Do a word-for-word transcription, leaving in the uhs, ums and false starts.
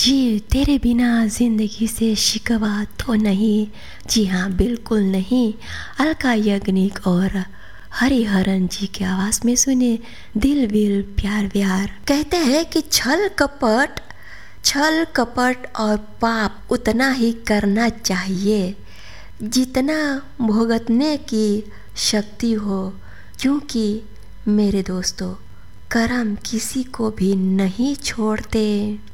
जी, तेरे बिना ज़िंदगी से शिकवा तो नहीं। जी हाँ, बिल्कुल नहीं। अलका याग्निक और हरिहरन जी की आवाज़ में सुने दिल विल प्यार व्यार। कहते हैं कि छल कपट छल कपट और पाप उतना ही करना चाहिए जितना भुगतने की शक्ति हो, क्योंकि मेरे दोस्तों, कर्म किसी को भी नहीं छोड़ते।